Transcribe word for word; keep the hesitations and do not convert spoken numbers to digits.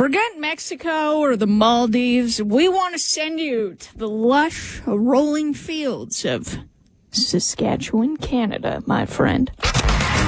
Forget Mexico or the Maldives. We want to send you to the lush, rolling fields of Saskatchewan, Canada, my friend.